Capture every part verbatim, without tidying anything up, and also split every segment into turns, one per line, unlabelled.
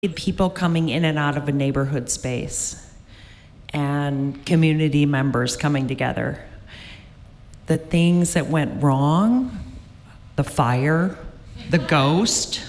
People coming in and out of a neighborhood space and community members coming together. The things that went wrong, the fire, the ghost,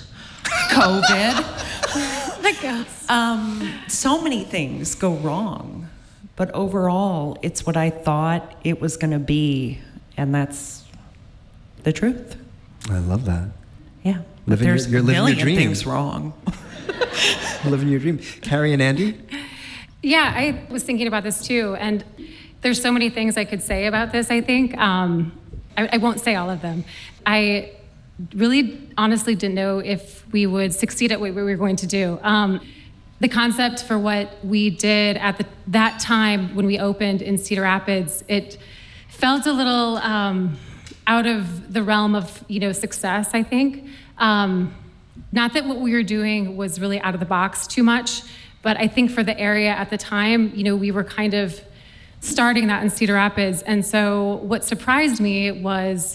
COVID.
The ghost.
Um, so many things go wrong. But overall, it's what I thought it was going to be. And that's the truth.
I love that.
Yeah.
Living
There's
your, you're
a
living
million
your dream.
things wrong.
Living your dream. Carrie and Andy?
Yeah, I was thinking about this too. And there's so many things I could say about this, I think. Um, I, I won't say all of them. I really honestly didn't know if we would succeed at what we were going to do. Um, the concept for what we did at the, that time when we opened in Cedar Rapids, it felt a little um, out of the realm of, you know, success, I think. Um, not that what we were doing was really out of the box too much, but I think for the area at the time, you know, we were kind of starting that in Cedar Rapids. And so what surprised me was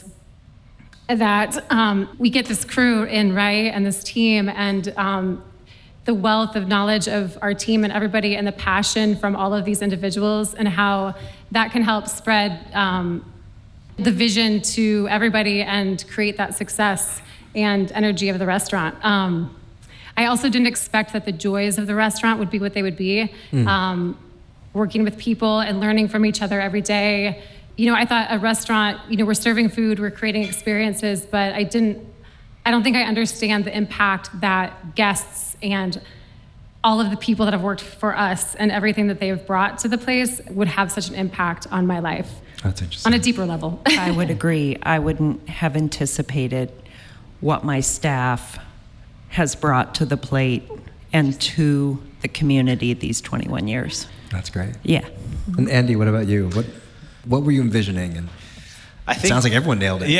that um, we get this crew in, right, and this team, and um, the wealth of knowledge of our team and everybody, and the passion from all of these individuals, and how that can help spread um, the vision to everybody and create that success and energy of the restaurant. Um, I also didn't expect that the joys of the restaurant would be what they would be. Mm. Um, working with people and learning from each other every day. You know, I thought a restaurant, you know, we're serving food, we're creating experiences, but I didn't, I don't think I understand the impact that guests and all of the people that have worked for us and everything that they have brought to the place would have such an impact on my life.
That's interesting.
On a deeper level.
I would agree. I wouldn't have anticipated what my staff has brought to the plate and to the community these twenty-one years.
That's great.
Yeah.
And Andy, what about you? What what were you envisioning? And
I think,
it sounds like everyone nailed it.
Yeah.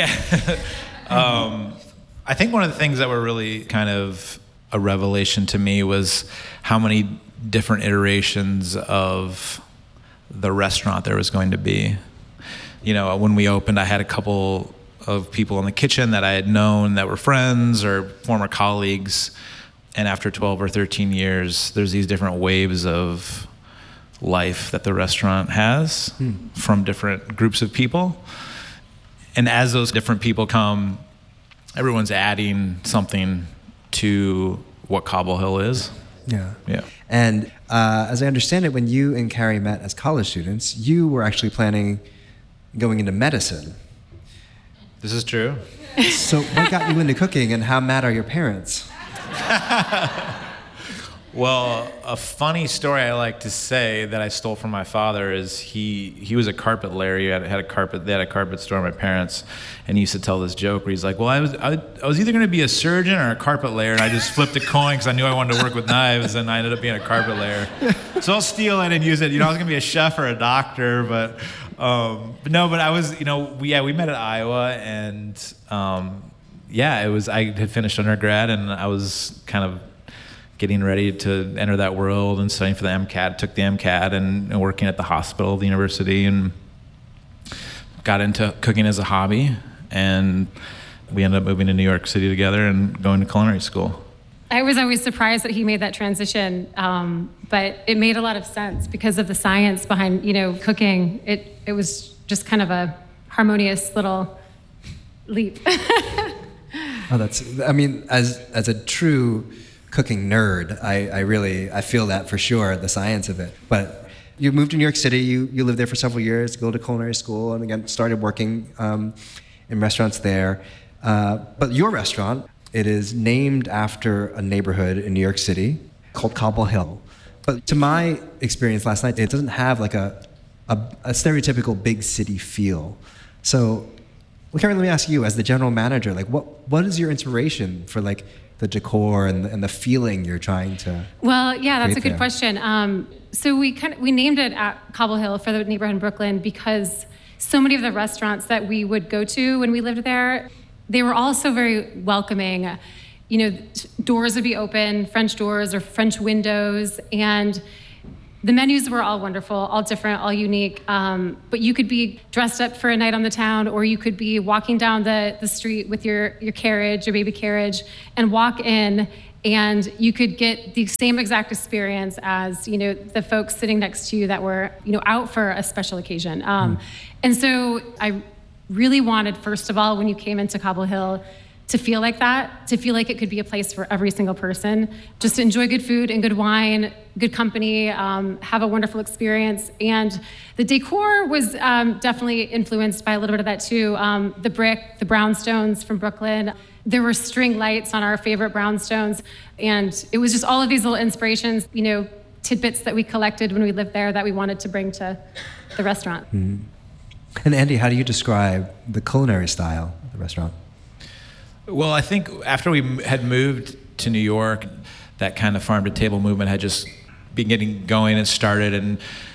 um, I think one of the things that were really kind of a revelation to me was how many different iterations of the restaurant there was going to be. You know, when we opened, I had a couple of people in the kitchen that I had known that were friends or former colleagues. And after twelve or thirteen years, there's these different waves of life that the restaurant has hmm. from different groups of people. And as those different people come, everyone's adding something to what Cobble Hill is.
Yeah.
Yeah.
And uh, as I understand it, when you and Carrie met as college students, you were actually planning going into medicine.
This is true.
So what got you into cooking, and how mad are your parents?
Well, a funny story I like to say that I stole from my father is he he was a carpet layer. He had, had a carpet. They had a carpet store. My parents, and he used to tell this joke where he's like, "Well, I was I, I was either going to be a surgeon or a carpet layer, and I just flipped a coin because I knew I wanted to work with knives, and I ended up being a carpet layer. So I'll steal it and use it. You know, I was going to be a chef or a doctor, but, um, but no. But I was, you know, we, yeah, we met at Iowa, and um, yeah, it was. I had finished undergrad, and I was kind of getting ready to enter that world and studying for the MCAT, took the MCAT and, and working at the hospital, the university, and got into cooking as a hobby. And we ended up moving to New York City together and going to culinary school.
I was always surprised that he made that transition, um, but it made a lot of sense because of the science behind, you know, cooking. It it was just kind of a harmonious little leap.
Oh, that's, I mean, as as a true cooking nerd, I, I really, I feel that for sure, the science of it. But you moved to New York City, you, you lived there for several years, go to culinary school, and again, started working um, in restaurants there. Uh, but your restaurant, it is named after a neighborhood in New York City called Cobble Hill. But to my experience last night, it doesn't have like a, a, a stereotypical big city feel. So, well, Carrie, let me ask you, as the general manager, like what what is your inspiration for like the decor and the, and the feeling you're trying to
Well, yeah, that's a good
there?
question. Um, so we kind of we named it at Cobble Hill for the neighborhood in Brooklyn because so many of the restaurants that we would go to when we lived there, they were all so very welcoming. You know, doors would be open, French doors or French windows, and the menus were all wonderful, all different, all unique. Um, but you could be dressed up for a night on the town, or you could be walking down the, the street with your, your carriage, your baby carriage, and walk in and you could get the same exact experience as, you know, the folks sitting next to you that were, you know, out for a special occasion. Um, mm. And so I really wanted, first of all, when you came into Cobble Hill, to feel like that, to feel like it could be a place for every single person, just to enjoy good food and good wine, good company, um, have a wonderful experience. And the decor was um, definitely influenced by a little bit of that too. Um, the brick, the brownstones from Brooklyn. There were string lights on our favorite brownstones. And it was just all of these little inspirations, you know, tidbits that we collected when we lived there that we wanted to bring to the restaurant.
Mm-hmm. And Andy, how do you describe the culinary style of the restaurant?
Well, I think after we had moved to New York, that kind of farm to table movement had just been getting going and started, and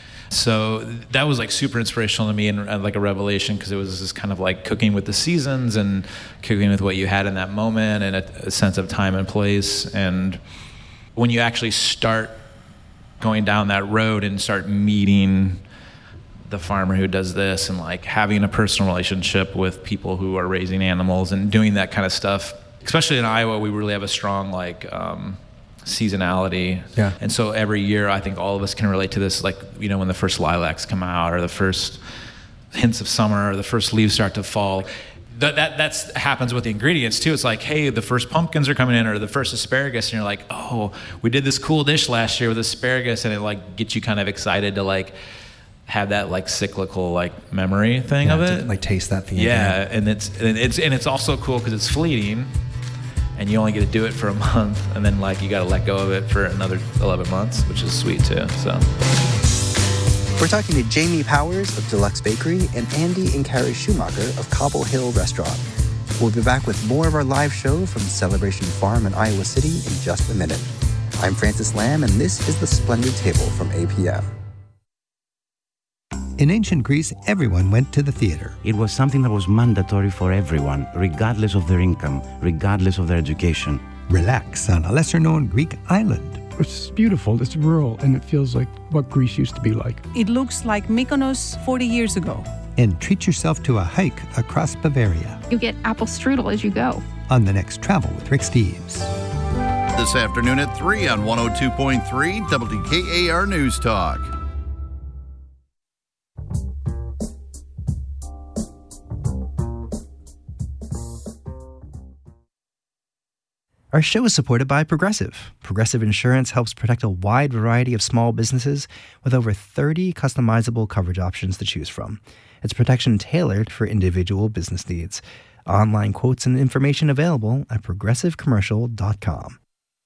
so that was like super inspirational to me and, and like a revelation, because it was this kind of like cooking with the seasons and cooking with what you had in that moment and a, a sense of time and place. And when you actually start going down that road and start meeting the farmer who does this and like having a personal relationship with people who are raising animals and doing that kind of stuff, especially in Iowa, we really have a strong like um, seasonality. Yeah. And so every year, I think all of us can relate to this, like, you know, when the first lilacs come out or the first hints of summer or the first leaves start to fall. That, that that's happens with the ingredients too. It's like, hey, the first pumpkins are coming in or the first asparagus, and you're like, oh, we did this cool dish last year with asparagus, and it like gets you kind of excited to like have that like cyclical like memory thing
yeah,
of it,
to, like taste that thing.
Yeah,
again.
and it's and it's and it's also cool because it's fleeting, and you only get to do it for a month, and then like you got to let go of it for another eleven months, which is sweet too. So
we're talking to Jamie Powers of Deluxe Bakery and Andy and Carrie Schumacher of Cobble Hill Restaurant. We'll be back with more of our live show from Celebration Farm in Iowa City in just a minute. I'm Francis Lamb, and this is The Splendid Table from A P M.
In ancient Greece, everyone went to the theater.
It was something that was mandatory for everyone, regardless of their income, regardless of their education.
Relax on a lesser-known Greek island.
It's beautiful, it's rural, and it feels like what Greece used to be like.
It looks like Mykonos forty years ago.
And treat yourself to a hike across Bavaria.
You get apple strudel as you go.
On the next Travel with Rick Steves.
This afternoon at three on one oh two point three W K A R News Talk.
Our show is supported by Progressive. Progressive Insurance helps protect a wide variety of small businesses with over thirty customizable coverage options to choose from. It's protection tailored for individual business needs. Online quotes and information available at progressive commercial dot com.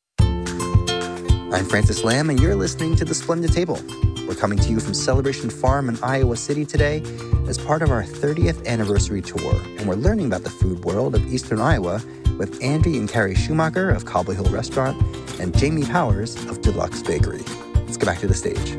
I'm Francis Lamb, and you're listening to The Splendid Table. We're coming to you from Celebration Farm in Iowa City today as part of our thirtieth anniversary tour, and we're learning about the food world of Eastern Iowa with Andy and Carrie Schumacher of Cobble Hill Restaurant and Jamie Powers of Deluxe Bakery. Let's get back to the stage.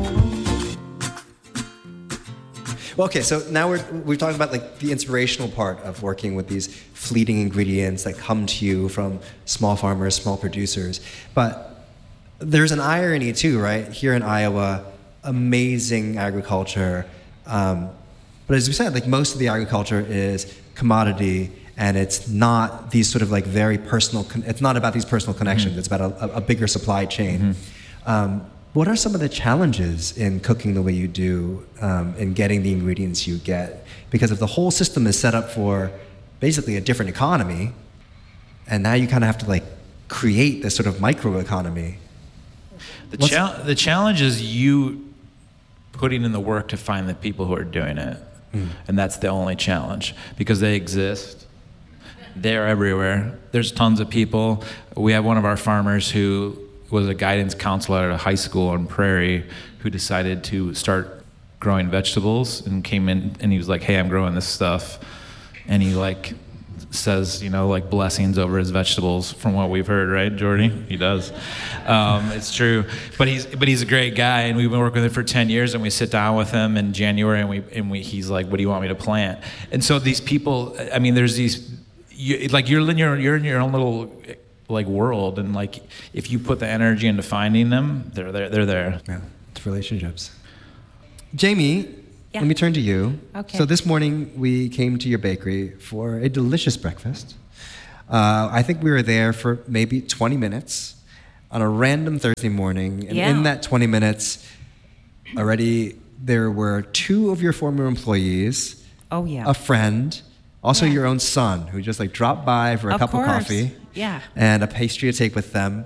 Well, okay, so now we're we're talking about like the inspirational part of working with these fleeting ingredients that come to you from small farmers, small producers. But there's an irony too, right? Here in Iowa, amazing agriculture. Um, but as we said, like most of the agriculture is commodity, and it's not these sort of like very personal, con- it's not about these personal connections, mm-hmm. It's about a, a bigger supply chain. Mm-hmm. Um, what are some of the challenges in cooking the way you do, um, in getting the ingredients you get? Because if the whole system is set up for basically a different economy, and now you kind of have to like create this sort of microeconomy.
The, cha- the challenge is you putting in the work to find the people who are doing it. Mm. And that's the only challenge, because they exist. They're everywhere. There's tons of people. We have one of our farmers who was a guidance counselor at a high school on Prairie who decided to start growing vegetables and came in and he was like, hey, I'm growing this stuff. And he like says, you know, like blessings over his vegetables from what we've heard, right, Jordy? He does. Um, it's true. But he's but he's a great guy, and we've been working with him for ten years, and we sit down with him in January, and we and we he's like, what do you want me to plant? And so these people, I mean, there's these, you, like you're in your, you're in your own little like world, and like if you put the energy into finding them, they're there. They're there.
Yeah, it's relationships. Jamie,
yeah.
Let me turn to you.
Okay.
So this morning we came to your bakery for a delicious breakfast. Uh, I think we were there for maybe twenty minutes on a random Thursday morning. And
Yeah.
in that twenty minutes, already there were two of your former employees,
Oh, yeah.
a friend, also
Yeah.
your own son, who just like dropped by for a
Of
cup
course.
of coffee
Yeah.
and a pastry to take with them.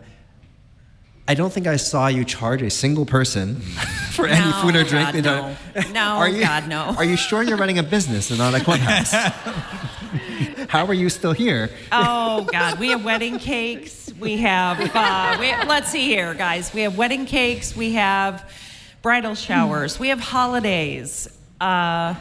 I don't think I saw you charge a single person for any
No,
food or drink.
God,
You know.
no. No,
Are you,
God, no.
Are you sure you're running a business and not a clubhouse? How are you still here?
Oh God, we have wedding cakes. We have. Uh, we, let's see here, guys. We have wedding cakes. We have bridal showers. We have holidays. Uh,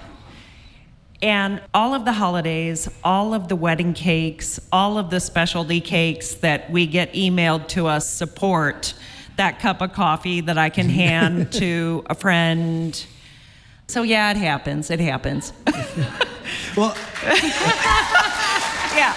and all of the holidays, all of the wedding cakes, all of the specialty cakes that we get emailed to us support that cup of coffee that I can hand to a friend. So yeah, it happens. It happens.
Well,
yeah.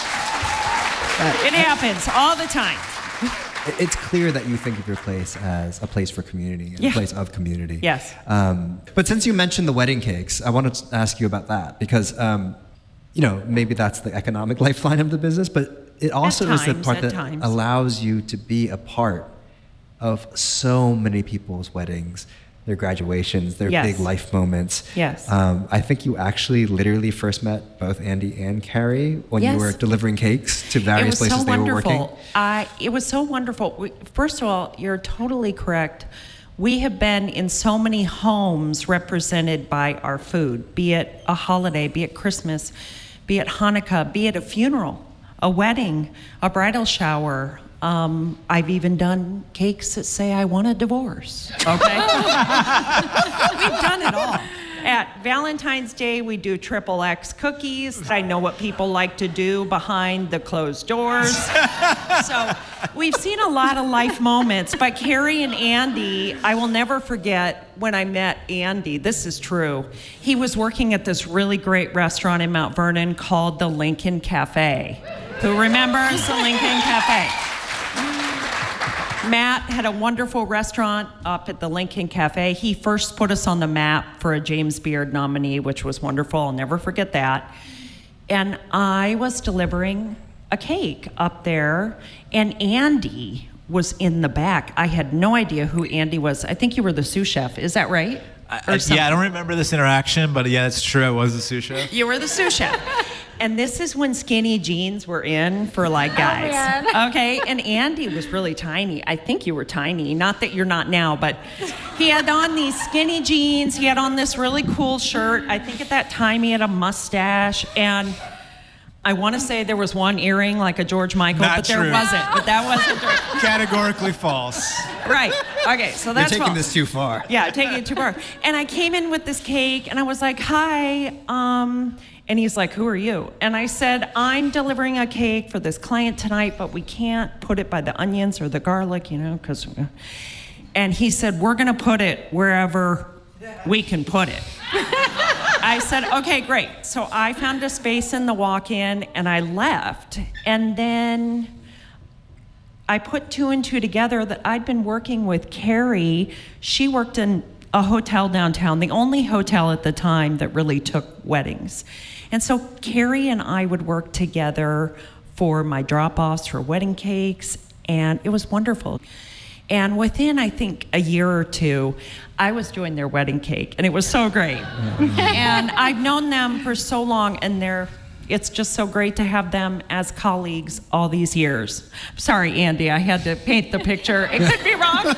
It happens all the time.
it's clear that you think of your place as a place for community, and
Yeah.
a place of community.
Yes.
Um, but since you mentioned the wedding cakes, I wanted to ask you about that because, um, you know, maybe that's the economic lifeline of the business, but it also is the
times,
part
at
that
times.
allows you to be a part of so many people's weddings, their graduations, their
Yes.
big life moments.
Yes.
Um, I think you actually literally first met both Andy and Carrie when
Yes.
you were delivering cakes to various
it was
places
so
they
wonderful.
were working.
I, it was so wonderful. We, first of all, you're totally correct. We have been in so many homes represented by our food, be it a holiday, be it Christmas, be it Hanukkah, be it a funeral, a wedding, a bridal shower. Um, I've even done cakes that say I want a divorce. Okay? We've done it all. At Valentine's Day, we do triple X cookies. I know what people like to do behind the closed doors. So we've seen a lot of life moments. But Carrie and Andy, I will never forget when I met Andy. This is true. He was working at this really great restaurant in Mount Vernon called the Lincoln Cafe. Who remembers the Lincoln Cafe? Matt had a wonderful restaurant up at the Lincoln Cafe. He first put us on the map for a James Beard nominee, which was wonderful. I'll never forget that. And I was delivering a cake up there, and Andy was in the back. I had no idea who Andy was. I think you were the sous chef. Is that right?
I,
Or
I,
something.
yeah, I don't remember this interaction, but yeah, it's true. I was the sous chef.
You were the sous chef. And this is when skinny jeans were in for like guys.
man.
Okay, and Andy was really tiny. I think you were tiny. Not that you're not now, but he had on these skinny jeans. He had on this really cool shirt. I think at that time he had a mustache. And I want to say there was one earring like a George Michael,
Not
but there
true.
wasn't. But that wasn't true.
Categorically false.
Right. Okay, so
You're
that's
taking
false.
this too far.
Yeah, taking it too far. And I came in with this cake, and I was like, "Hi," um, and he's like, "Who are you?" And I said, "I'm delivering a cake for this client tonight, but we can't put it by the onions or the garlic, you know, because." And he said, "We're gonna put it wherever we can put it." I said, "Okay, great." So I found a space in the walk-in, and I left, and then I put two and two together that I'd been working with Carrie. She worked in a hotel downtown, the only hotel at the time that really took weddings. And so Carrie and I would work together for my drop-offs for wedding cakes, and it was wonderful. And within, I think, a year or two, I was doing their wedding cake, and it was so great. And I've known them for so long, and they're it's just so great to have them as colleagues all these years. Sorry, Andy, I had to paint the picture. It could be wrong.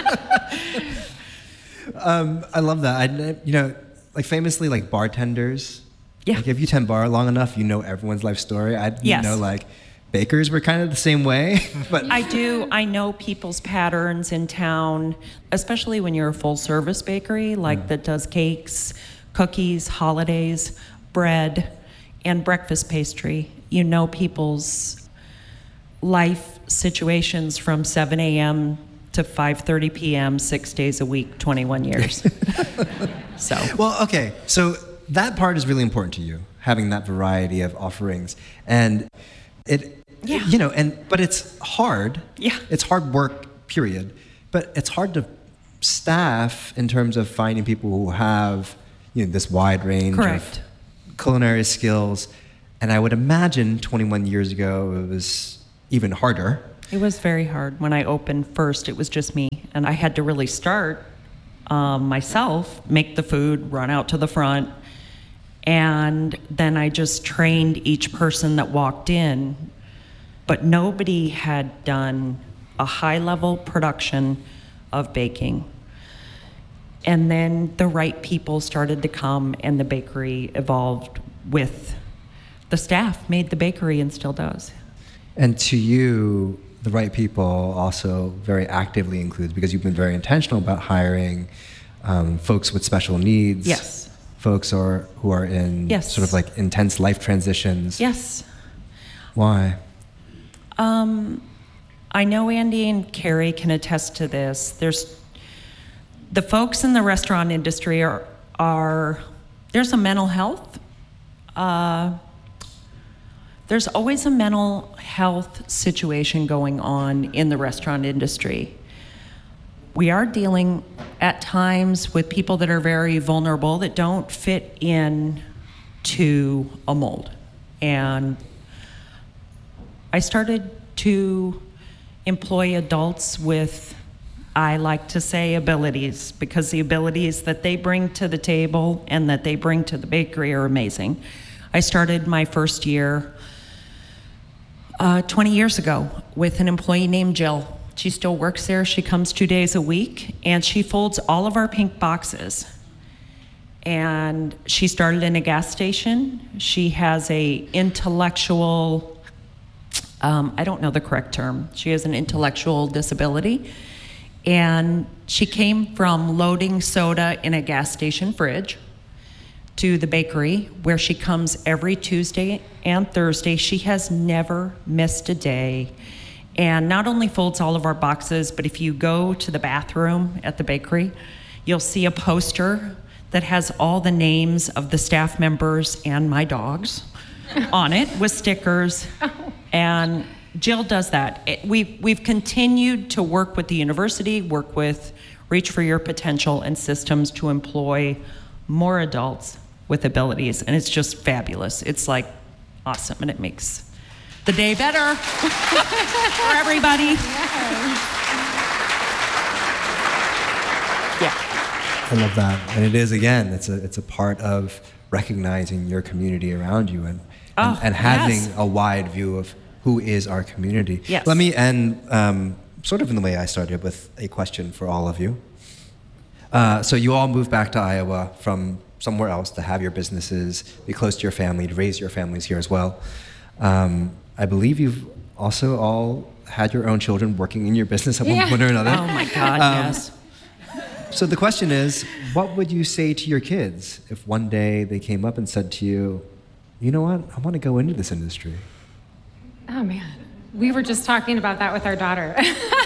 Um, I love that. I, you know, like famously, like bartenders.
Yeah.
Like if you tend bar long enough, you know everyone's life story. I you
Yes.
know like bakers were kind of the same way, but
I do. I know people's patterns in town, especially when you're a full-service bakery, like that does cakes, cookies, holidays, bread, and breakfast pastry. You know people's life situations from seven a.m. to five thirty p.m., six days a week, twenty-one years. So,
well, okay. So that part is really important to you, having that variety of offerings, and it,
Yeah.
you know, and but it's hard.
Yeah.
It's hard work, period. But it's hard to staff in terms of finding people who have, you know, this wide range
Correct.
of culinary skills. And I would imagine twenty-one years ago it was even harder.
It was very hard. When I opened first, it was just me. And I had to really start um, myself, make the food, run out to the front. And then I just trained each person that walked in. But nobody had done a high-level production of baking. And then the right people started to come, and the bakery evolved with the staff, made the bakery, and still does.
And to you, the right people also very actively includes, because you've been very intentional about hiring um, folks with special needs.
Yes.
Folks are, who are in
Yes.
sort of like intense life transitions.
Yes.
Why?
Um, I know Andy and Carrie can attest to this. There's the folks in the restaurant industry are, are there's a mental health. Uh, there's always a mental health situation going on in the restaurant industry. We are dealing at times with people that are very vulnerable, that don't fit in to a mold. And I started to employ adults with, I like to say, abilities, because the abilities that they bring to the table and that they bring to the bakery are amazing. I started my first year uh, twenty years ago with an employee named Jill. She still works there. She comes two days a week, and she folds all of our pink boxes. And she started in a gas station. She has a intellectual, um, I don't know the correct term. She has an intellectual disability. And she came from loading soda in a gas station fridge to the bakery, where she comes every Tuesday and Thursday. She has never missed a day. And not only folds all of our boxes, but if you go to the bathroom at the bakery, you'll see a poster that has all the names of the staff members and my dogs on it with stickers. And Jill does that. It, we've, we've continued to work with the university, work with Reach for Your Potential and systems to employ more adults with abilities. And it's just fabulous. It's like awesome, and it makes the day better for everybody. Yeah.
I love that. And it is, again, it's a, it's a part of recognizing your community around you and,
Oh,
and, and having
yes.
a wide view of who is our community.
Yes.
Let me end um, sort of in the way I started, with a question for all of you. Uh, so you all moved back to Iowa from somewhere else to have your businesses, be close to your family, to raise your families here as well. Um, I believe you've also all had your own children working in your business at
Yeah.
one point or another.
Oh my God,
Um,
yes.
So the question is, what would you say to your kids if one day they came up and said to you, you know what, I want to go into this industry?
Oh man, we were just talking about that with our daughter.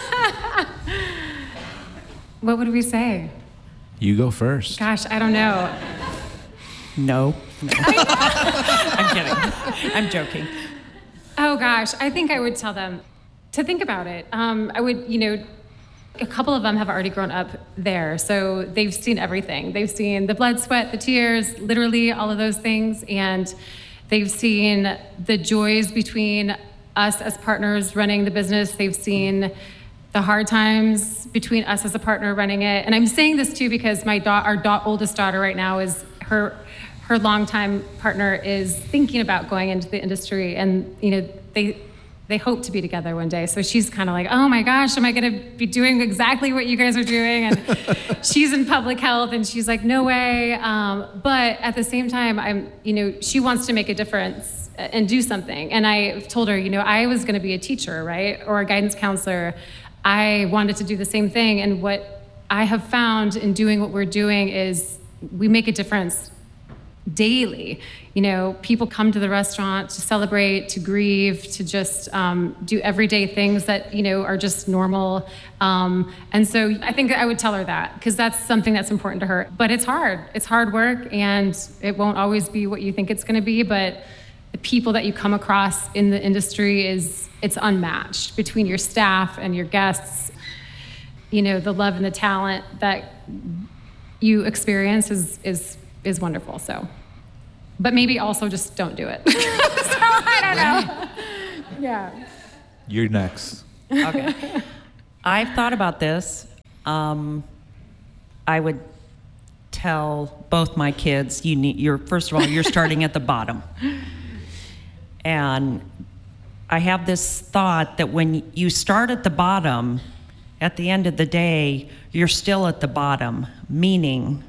What would we say?
You go first.
Gosh, I don't know.
No. no. I'm kidding. I'm joking.
Oh gosh, I think I would tell them to think about it. Um, I would, you know, a couple of them have already grown up there, so they've seen everything. They've seen the blood, sweat, the tears, literally all of those things, and they've seen the joys between us as partners running the business. They've seen the hard times between us as a partner running it. And I'm saying this too because my da- our da- oldest daughter right now is her her longtime partner is thinking about going into the industry, and you know they they hope to be together one day. So she's kind of like, oh my gosh, am I going to be doing exactly what you guys are doing? And she's in public health, and she's like, no way. Um, but at the same time, I'm you know she wants to make a difference and do something. And I told her, you know, I was going to be a teacher, right, or a guidance counselor. I wanted to do the same thing, and what I have found in doing what we're doing is we make a difference daily. You know, people come to the restaurant to celebrate, to grieve, to just um, do everyday things that, you know, are just normal. Um, and so I think I would tell her that, because that's something that's important to her. But it's hard. It's hard work, and it won't always be what you think it's going to be, but the people that you come across in the industry is, it's unmatched between your staff and your guests. You know, the love and the talent that you experience is is is wonderful. So but maybe also just don't do it. So I don't know. Yeah.
You're next.
Okay. I've thought about this. Um, I would tell both my kids, you need, you're, first of all, you're starting at the bottom. And I have this thought that when you start at the bottom, at the end of the day, you're still at the bottom, meaning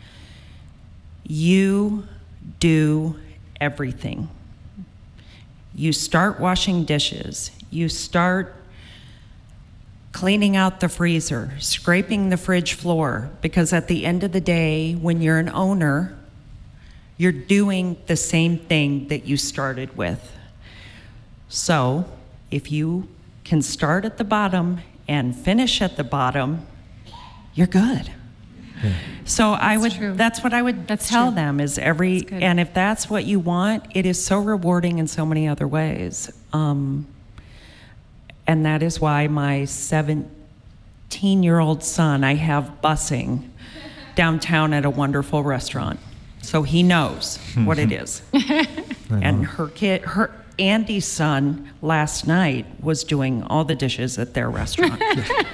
you do everything. You start washing dishes, you start cleaning out the freezer, scraping the fridge floor, because at the end of the day, when you're an owner, you're doing the same thing that you started with. So if you can start at the bottom and finish at the bottom, you're good. Yeah. So I
that's
would,
true.
that's what I would
that's
tell
true.
them is every, and if that's what you want, it is so rewarding in so many other ways. Um, and that is why my seventeen-year-old son, I have busing downtown at a wonderful restaurant. So he knows what it is. And her kid, her Andy's son last night was doing all the dishes at their restaurant.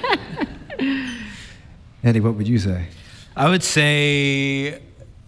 Andy, what would you say?
I would say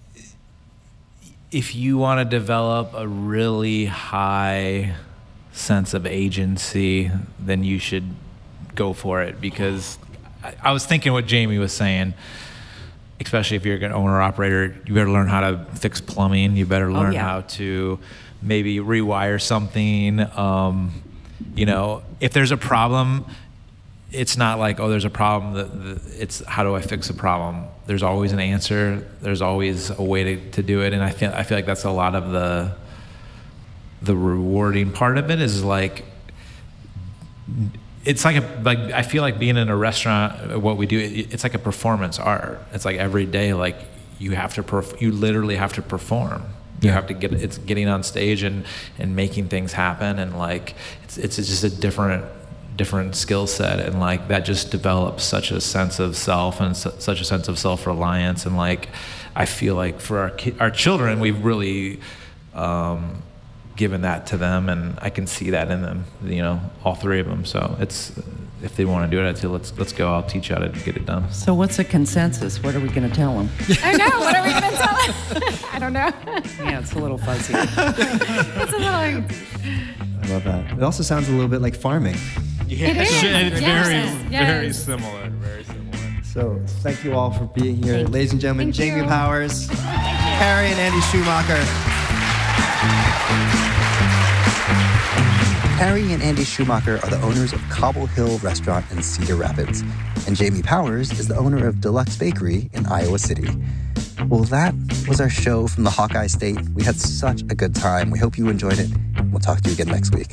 if you want to develop a really high sense of agency, then you should go for it, because I, I was thinking what Jamie was saying, especially if you're an owner operator, you better learn how to fix plumbing, you better learn
oh, yeah.
how to maybe rewire something. Um, you know, if there's a problem, it's not like, oh, there's a problem. The, the, it's how do I fix a problem? There's always an answer. There's always a way to, to do it. And I feel I feel like that's a lot of the the rewarding part of it is like, it's like a, like I feel like being in a restaurant, what we do, it, it's like a performance art. It's like every day, like you have to perf- you literally have to perform. You
Yeah.
have to get it's getting on stage and and making things happen, and like it's it's just a different different skill set, and like that just develops such a sense of self and su- such a sense of self-reliance. And like I feel like for our ki- our children, we've really um, given that to them, and I can see that in them, you know, all three of them. So it's, if they want to do it, I'd say let's let's go. I'll teach you how to get it done.
So what's the consensus? What are we going to tell them?
I know. What are we going to tell them? I don't know.
Yeah, it's a little fuzzy.
It's a little.
I love that. It also sounds a little bit like farming.
Yeah,
It is.
it's
Yes.
very
Yes.
very similar. Very similar.
So thank you all for being here.
Thank
Ladies and gentlemen,
Thank
Jamie
you.
Powers, Harry and Andy Schumacher.
Harry and Andy Schumacher are the owners of Cobble Hill Restaurant in Cedar Rapids, and Jamie Powers is the owner of Deluxe Bakery in Iowa City. Well, that was our show from the Hawkeye State. We had such a good time. We hope you enjoyed it. We'll talk to you again next week.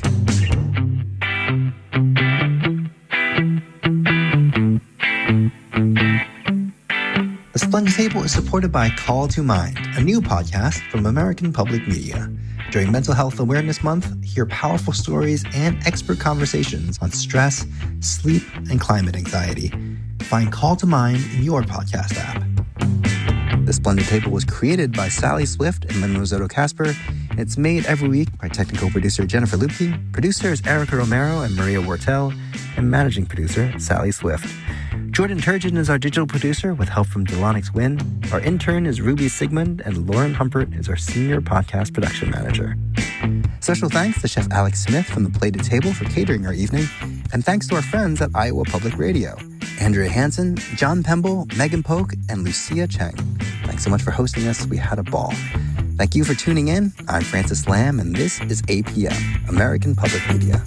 The Splendid Table is supported by Call to Mind, a new podcast from American Public Media. During Mental Health Awareness Month, hear powerful stories and expert conversations on stress, sleep, and climate anxiety. Find Call to Mind in your podcast app. The Splendid Table was created by Sally Swift and Lynn Rosotto Casper, and it's made every week by technical producer Jennifer Lupke, producers Erica Romero and Maria Wortel, and managing producer Sally Swift. Jordan Turgeon is our digital producer with help from Delonix Wynn. Our intern is Ruby Sigmund, and Lauren Humpert is our senior podcast production manager. Special thanks to Chef Alex Smith from The Plated Table for catering our evening, and thanks to our friends at Iowa Public Radio, Andrea Hansen, John Pemble, Megan Polk, and Lucia Cheng. Thanks so much for hosting us. We had a ball. Thank you for tuning in. I'm Francis Lamb, and this is A P M, American Public Media.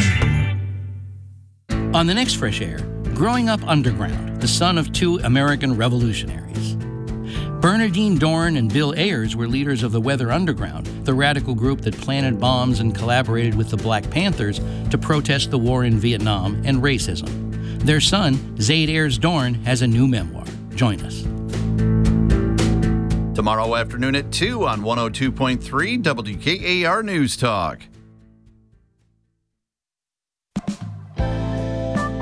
On the next Fresh Air, growing up underground, the son of two American revolutionaries. Bernardine Dorn and Bill Ayers were leaders of the Weather Underground, the radical group that planted bombs and collaborated with the Black Panthers to protest the war in Vietnam and racism. Their son, Zaid Ayers Dorn, has a new memoir. Join us.
Tomorrow afternoon at two on one oh two point three W K A R News Talk.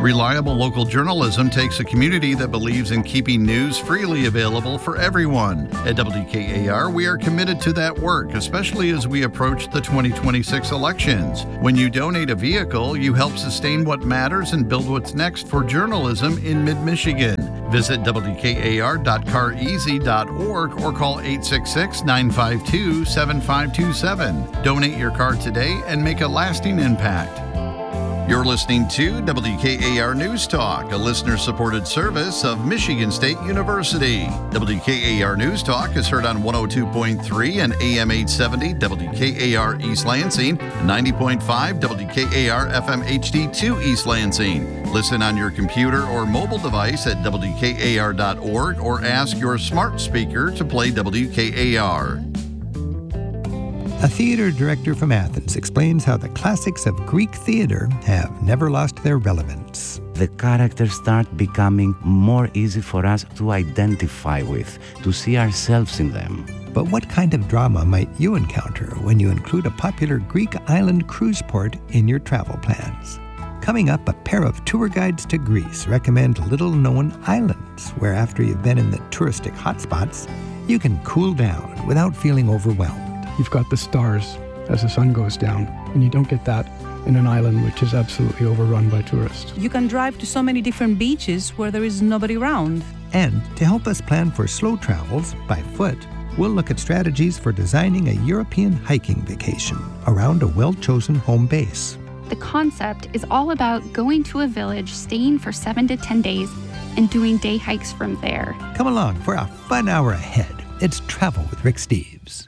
Reliable local journalism takes a community that believes in keeping news freely available for everyone. At W K A R, we are committed to that work, especially as we approach the twenty twenty-six elections. When you donate a vehicle, you help sustain what matters and build what's next for journalism in mid-Michigan. Visit W K A R dot car easy dot org or call eight six six, nine five two, seven five two seven. Donate your car today and make a lasting impact. You're listening to W K A R News Talk, a listener-supported service of Michigan State University. W K A R News Talk is heard on one oh two point three and A M eight seventy W K A R East Lansing, ninety point five W K A R F M H D two East Lansing. Listen on your computer or mobile device at W K A R dot org or ask your smart speaker to play W K A R.
A theater director from Athens explains how the classics of Greek theater have never lost their relevance.
The characters start becoming more easy for us to identify with, to see ourselves in them.
But what kind of drama might you encounter when you include a popular Greek island cruise port in your travel plans? Coming up, a pair of tour guides to Greece recommend little-known islands where after you've been in the touristic hotspots, you can cool down without feeling overwhelmed.
You've got the stars as the sun goes down, and you don't get that in an island which is absolutely overrun by tourists.
You can drive to so many different beaches where there is nobody around.
And to help us plan for slow travels by foot, we'll look at strategies for designing a European hiking vacation around a well-chosen home base.
The concept is all about going to a village, staying for seven to ten days, and doing day hikes from there.
Come along for a fun hour ahead. It's Travel with Rick Steves.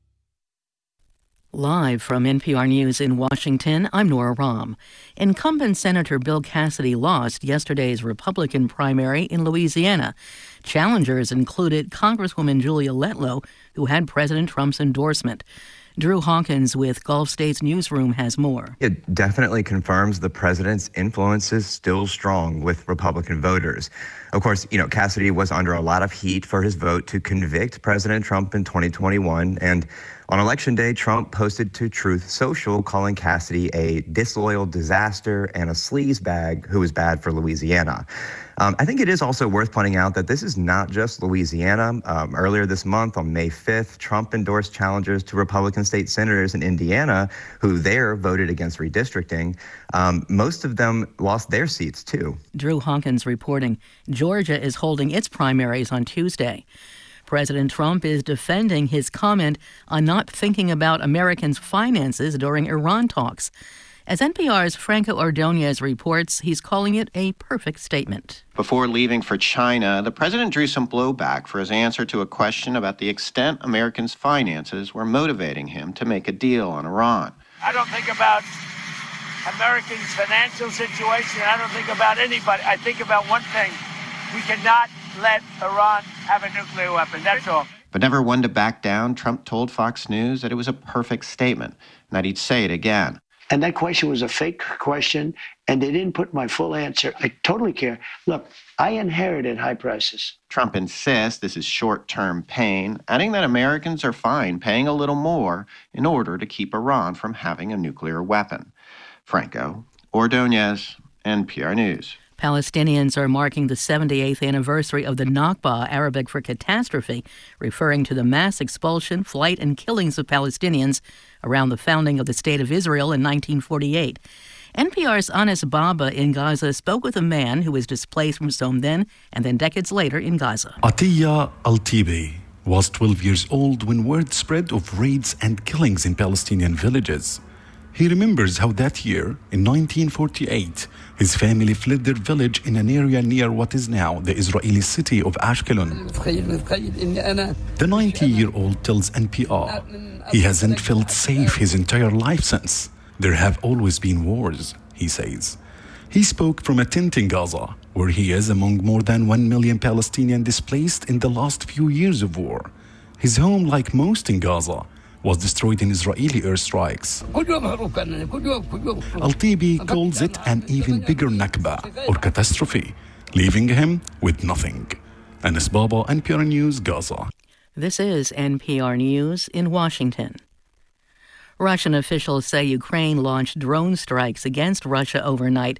Live from N P R News in Washington, I'm Nora Rahm. Incumbent Senator Bill Cassidy lost yesterday's Republican primary in Louisiana. Challengers included Congresswoman Julia Letlow, who had President Trump's endorsement. Drew Hawkins with Gulf States Newsroom has more.
It definitely confirms the president's influence is still strong with Republican voters. Of course, you know, Cassidy was under a lot of heat for his vote to convict President Trump in twenty twenty-one. And on Election Day, Trump posted to Truth Social calling Cassidy a disloyal disaster and a sleazebag who was bad for Louisiana. Um, I think it is also worth pointing out that this is not just Louisiana. Um, earlier this month, on May fifth, Trump endorsed challengers to Republican state senators in Indiana who there voted against redistricting. Um, most of them lost their seats, too.
Drew Hawkins reporting. Georgia is holding its primaries on Tuesday. President Trump is defending his comment on not thinking about Americans' finances during Iran talks. As N P R's Franco Ordonez reports, he's calling it a perfect statement.
Before leaving for China, the president drew some blowback for his answer to a question about the extent Americans' finances were motivating him to make a deal on Iran.
I don't think about Americans' financial situation. I don't think about anybody. I think about one thing. We cannot let Iran have a nuclear weapon. That's all.
But never one to back down, Trump told Fox News that it was a perfect statement and that he'd say it again.
And that question was a fake question, and they didn't put my full answer. I totally care. Look, I inherited high prices.
Trump insists this is short-term pain, adding that Americans are fine paying a little more in order to keep Iran from having a nuclear weapon. Franco Ordonez, N P R News.
Palestinians are marking the seventy-eighth anniversary of the Nakba, Arabic for catastrophe, referring to the mass expulsion, flight, and killings of Palestinians around the founding of the State of Israel in nineteen forty-eight. N P R's Anis Baba in Gaza spoke with a man who was displaced from his home then and then decades later in Gaza.
Atiya Al-Tibi was twelve years old when word spread of raids and killings in Palestinian villages. He remembers how that year, in nineteen forty-eight, his family fled their village in an area near what is now the Israeli city of Ashkelon. The ninety-year-old tells N P R he hasn't felt safe his entire life since. There have always been wars, he says. He spoke from a tent in Gaza, where he is among more than one million Palestinians displaced in the last few years of war. His home, like most in Gaza, was destroyed in Israeli airstrikes. Al-Tibi calls it an even bigger Nakba, or catastrophe, leaving him with nothing. Anis Baba, N P R News, Gaza.
This is N P R News in Washington. Russian officials say Ukraine launched drone strikes against Russia overnight,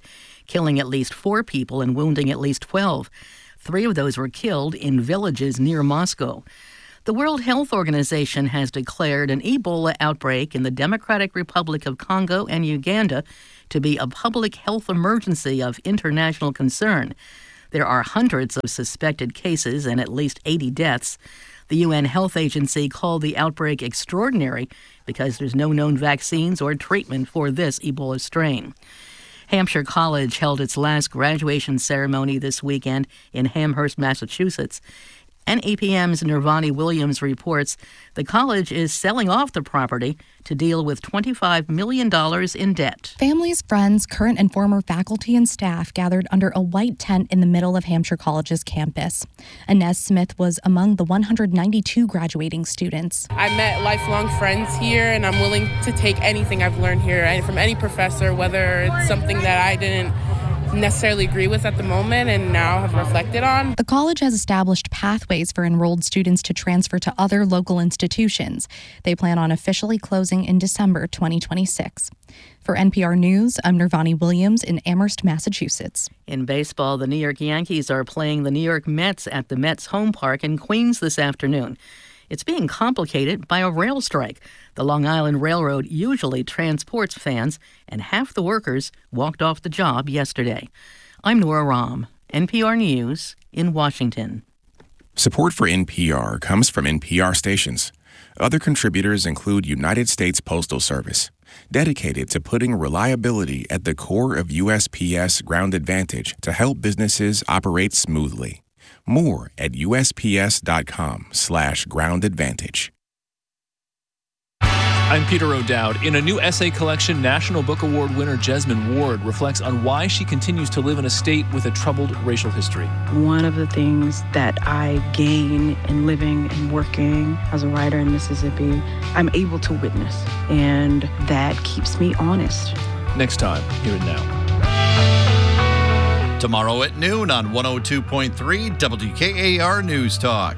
killing at least four people and wounding at least twelve. Three of those were killed in villages near Moscow. The World Health Organization has declared an Ebola outbreak in the Democratic Republic of Congo and Uganda to be a public health emergency of international concern. There are hundreds of suspected cases and at least eighty deaths. The U N Health Agency called the outbreak extraordinary because there's no known vaccines or treatment for this Ebola strain. Hampshire College held its last graduation ceremony this weekend in Amherst, Massachusetts. N E P M's Nirvani Williams reports the college is selling off the property to deal with twenty-five million dollars in debt.
Families, friends, current and former faculty and staff gathered under a white tent in the middle of Hampshire College's campus. Inez Smith was among the one hundred ninety-two graduating students.
I met lifelong friends here, and I'm willing to take anything I've learned here from any professor, whether it's something that I didn't necessarily agree with at the moment and now have reflected on.
The college has established pathways for enrolled students to transfer to other local institutions. They plan on officially closing in December twenty twenty-six. For N P R News, I'm Nirvani Williams in Amherst, Massachusetts.
In baseball, the New York Yankees are playing the New York Mets at the Mets home park in Queens this afternoon. It's being complicated by a rail strike. The Long Island Railroad usually transports fans, and half the workers walked off the job yesterday. I'm Nora Rahm, N P R News in Washington.
Support for N P R comes from N P R stations. Other contributors include United States Postal Service, dedicated to putting reliability at the core of U S P S Ground Advantage to help businesses operate smoothly. More at usps.com slash ground advantage.
I'm Peter O'Dowd. In a new essay collection, National Book Award winner Jesmyn Ward reflects on why she continues to live in a state with a troubled racial history.
One of the things that I gain in living and working as a writer in Mississippi, I'm able to witness, and that keeps me honest.
Next time, Here and Now.
Tomorrow at noon on one oh two point three W K A R News Talk.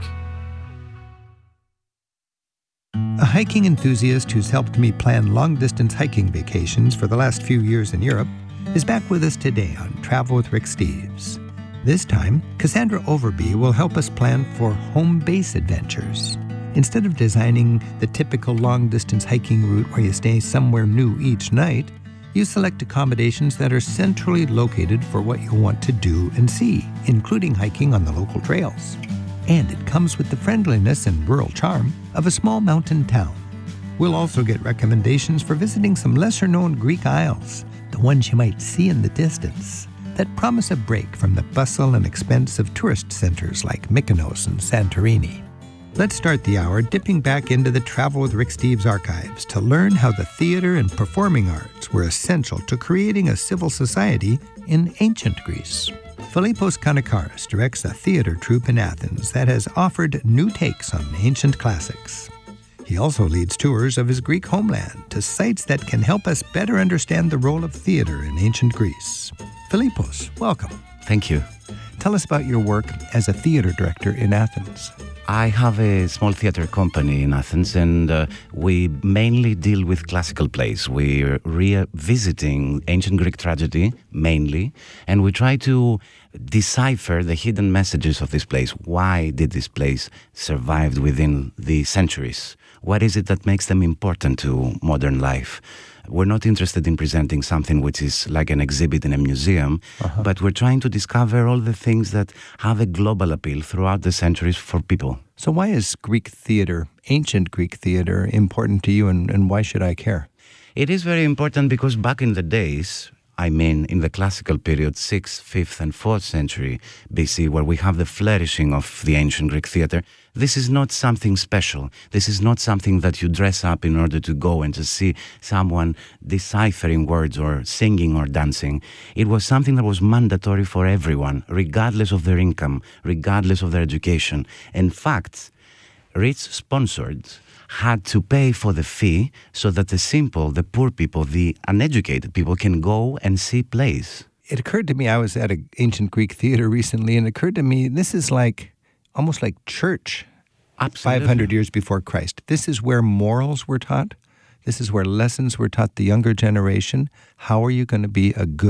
A hiking enthusiast who's helped me plan long-distance hiking vacations for the last few years in Europe is back with us today on Travel with Rick Steves. This time, Cassandra Overby will help us plan for home base adventures. Instead of designing the typical long-distance hiking route where you stay somewhere new each night, you select accommodations that are centrally located for what you want to do and see, including hiking on the local trails. And it comes with the friendliness and rural charm of a small mountain town. We'll also get recommendations for visiting some lesser-known Greek isles, the ones you might see in the distance, that promise a break from the bustle and expense of tourist centers like Mykonos and Santorini. Let's start the hour dipping back into the Travel with Rick Steves archives to learn how the theater and performing arts were essential to creating a civil society in ancient Greece. Philippos Kanakaris directs a theater troupe in Athens that has offered new takes on ancient classics. He also leads tours of his Greek homeland to sites that can help us better understand the role of theater in ancient Greece. Philippos, welcome.
Thank you.
Tell us about your work as a theater director in Athens.
I have a small theater company in Athens, and uh, we mainly deal with classical plays. We're revisiting ancient Greek tragedy, mainly, and we try to decipher the hidden messages of this place. Why did this place survive within the centuries? What is it that makes them important to modern life? We're not interested in presenting something which is like an exhibit in a museum, uh-huh. but we're trying to discover all the things that have a global appeal throughout the centuries for people.
So why is Greek theater, ancient Greek theater, important to you, and, and why should I care?
It is very important because back in the days, I mean in the classical period, sixth, fifth, and fourth century B C, where we have the flourishing of the ancient Greek theater, this is not something special. This is not something that you dress up in order to go and to see someone deciphering words or singing or dancing. It was something that was mandatory for everyone, regardless of their income, regardless of their education. In fact, rich sponsored had to pay for the fee so that the simple, the poor people, the uneducated people can go and see plays.
It occurred to me, I was at an ancient Greek theater recently, and it occurred to me, this is like, almost like church.
Absolutely.
five hundred years before Christ. This is where morals were taught. This is where lessons were taught the younger generation. How are you going to be a good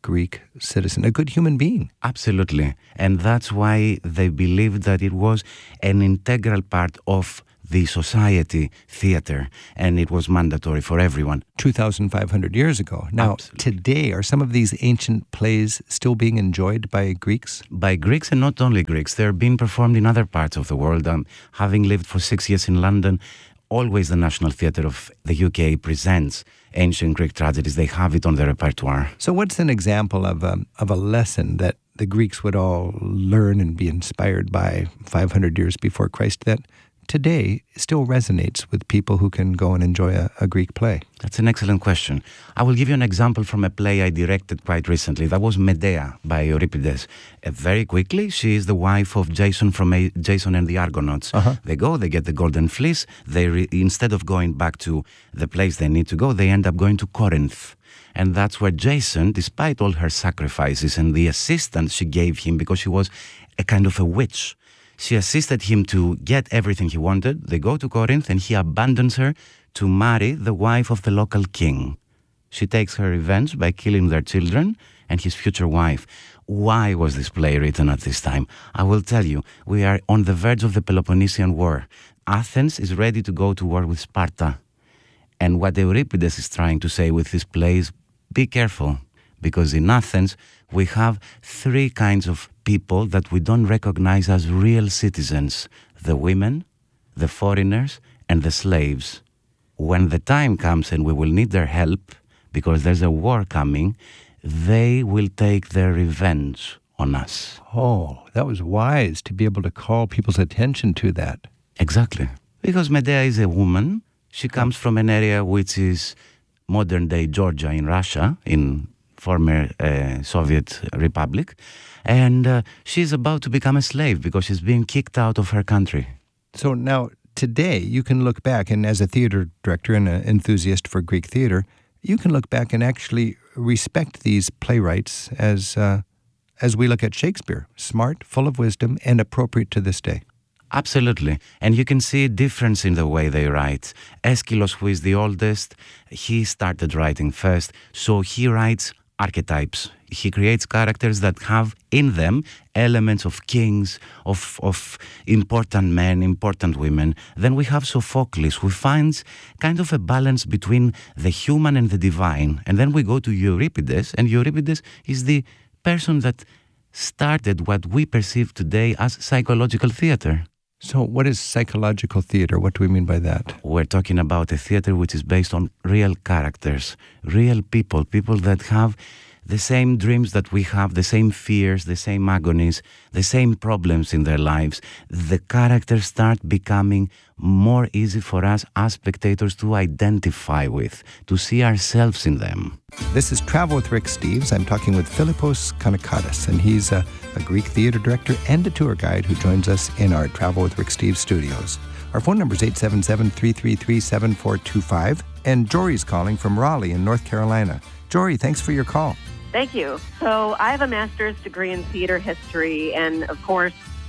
Greek citizen, a good human being.
Absolutely. And that's why they believed that it was an integral part of the society theater, and it was mandatory for everyone.
two thousand five hundred years ago. Now, Absolutely. Today, are some of these ancient plays still being enjoyed by Greeks?
By Greeks, and not only Greeks. They're being performed in other parts of the world. Um, having lived for six years in London, always the National Theatre of the U K presents ancient Greek tragedies. They have it on their repertoire.
So what's an example of a, of a lesson that the Greeks would all learn and be inspired by five hundred years before Christ that today still resonates with people who can go and enjoy a, a Greek play?
That's an excellent question. I will give you an example from a play I directed quite recently. That was Medea by Euripides. Uh, very quickly, she is the wife of Jason from a- Jason and the Argonauts.
Uh-huh.
They go, they get the golden fleece. They re- instead of going back to the place they need to go, they end up going to Corinth. And that's where Jason, despite all her sacrifices and the assistance she gave him, because she was a kind of a witch, she assisted him to get everything he wanted. They go to Corinth and he abandons her to marry the wife of the local king. She takes her revenge by killing their children and his future wife. Why was this play written at this time? I will tell you. We are on the verge of the Peloponnesian War. Athens is ready to go to war with Sparta. And what Euripides is trying to say with this play is, be careful, because in Athens we have three kinds of people that we don't recognize as real citizens: the women, the foreigners, and the slaves. When the time comes and we will need their help, because there's a war coming, they will take their revenge on us.
Oh, that was wise to be able to call people's attention to that.
Exactly. Because Medea is a woman. She comes from an area which is modern-day Georgia in Russia, in former uh, Soviet Republic, and uh, she's about to become a slave because she's being kicked out of her country.
So now, today, you can look back, and as a theater director and an enthusiast for Greek theater, you can look back and actually respect these playwrights as uh, as we look at Shakespeare, smart, full of wisdom, and appropriate to this day.
Absolutely. And you can see a difference in the way they write. Aeschylus, who is the oldest, he started writing first, so he writes archetypes. He creates characters that have in them elements of kings, of, of important men, important women. Then we have Sophocles, who finds kind of a balance between the human and the divine. And then we go to Euripides, and Euripides is the person that started what we perceive today as psychological theater.
So what is psychological theater? What do we mean by that?
We're talking about a theater which is based on real characters, real people, people that have the same dreams that we have, the same fears, the same agonies, the same problems in their lives. The characters start becoming more easy for us as spectators to identify with, to see ourselves in them.
This is Travel with Rick Steves. I'm talking with Philippos Kanakatis, and he's a, a Greek theater director and a tour guide who joins us in our Travel with Rick Steves studios. Our phone number is eight seven seven, three three three, seven four two five, and Jory's calling from Raleigh in North Carolina. Jory, thanks for your call.
Thank you. So I have a master's degree in theater history, and of course,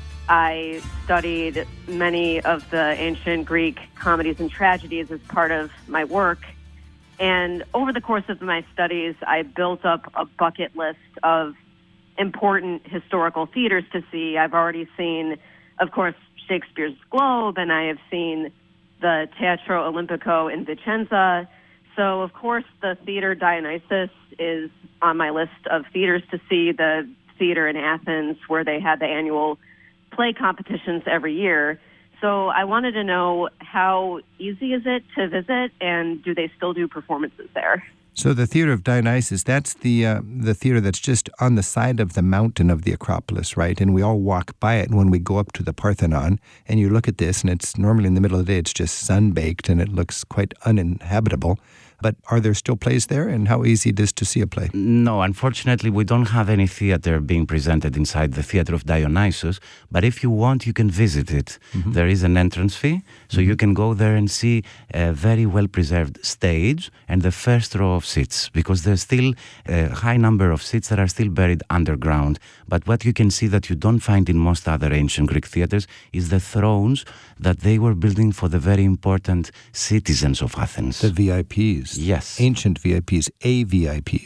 I studied many of the ancient Greek comedies and tragedies as part of my work. And over the course of my studies, I built up a bucket list of important historical theaters to see. I've already seen, of course, Shakespeare's Globe, and I have seen the Teatro Olimpico in Vicenza. So, of course, the Theater Dionysus is on my list of theaters to see, the theater in Athens where they had the annual play competitions every year. So I wanted to know, how easy is it to visit, and do they still do performances there?
So the Theater of Dionysus, that's the uh, the theater that's just on the side of the mountain of the Acropolis, right? And we all walk by it when we go up to the Parthenon, and you look at this, and it's normally in the middle of the day, it's just sun-baked, and it looks quite uninhabitable. But are there still plays there, and how easy it is to see a play?
No, unfortunately, we don't have any theater being presented inside the Theater of Dionysus, but if you want, you can visit it. Mm-hmm. There is an entrance fee, so mm-hmm. you can go there and see a very well-preserved stage and the first row of seats, because there's still a high number of seats that are still buried underground. But what you can see that you don't find in most other ancient Greek theaters is the thrones that they were building for the very important citizens of Athens.
The V I Ps.
Yes.
Ancient V I Ps, A V I Ps.